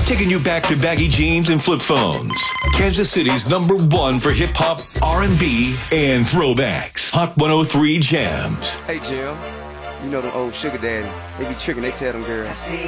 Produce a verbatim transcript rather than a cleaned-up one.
taking you back to baggy jeans and flip phones. Kansas City's number one for hip-hop, R and B, and throwbacks. Hot one oh three Jams. Hey, Jim. You know the old sugar daddy. They be tricking, they tell them girls,